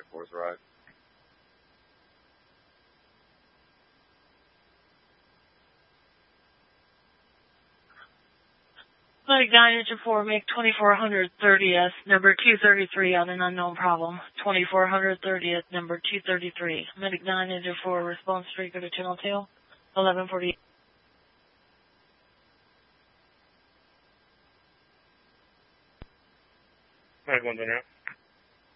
it for us, right? Medic 9 Engine 4, make 2430th, number 233 on an unknown problem. 2430th, number 233. Medic 9 Engine 4, response streak to Channel 2, 1148. Medic 1 in there.